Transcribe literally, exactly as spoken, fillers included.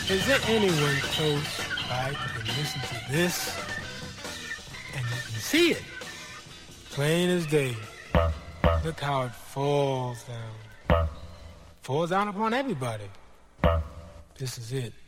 Is there anyone close by that can listen to this and you can see it? Plain as day. Look how it falls down. Falls down upon everybody. This is it.